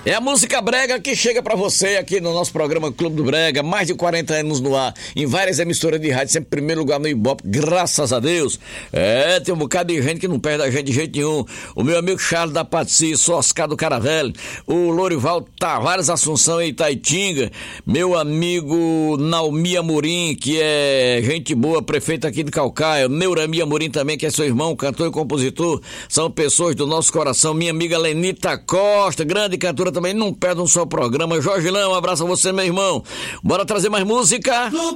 É a música brega que chega pra você aqui no nosso programa Clube do Brega, mais de 40 anos no ar, em várias emissoras de rádio, sempre em primeiro lugar no Ibope, graças a Deus. Tem um bocado de gente que não perde a gente de jeito nenhum. O meu amigo Charles da Patici, Oscar do Caravelho, o Lorival Tavares Assunção em Itaitinga, meu amigo Naomi Amorim, que é gente boa, prefeito aqui de Calcaia, Neurami Amorim também, que é seu irmão, cantor e compositor, são pessoas do nosso coração. Minha amiga Lenita Costa, grande cantora também, não perde um só programa. Jorge Lão, um abraço a você, meu irmão. Bora trazer mais música?